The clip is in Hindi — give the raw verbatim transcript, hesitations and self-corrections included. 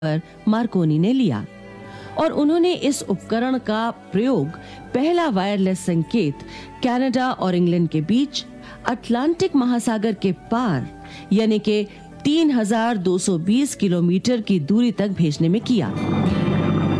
पर मार्कोनी ने लिया और उन्होंने इस उपकरण का प्रयोग पहला वायरलेस संकेत कनाडा और इंग्लैंड के बीच अटलांटिक महासागर के पार यानी के तीन हज़ार दो सौ बीस किलोमीटर की दूरी तक भेजने में किया।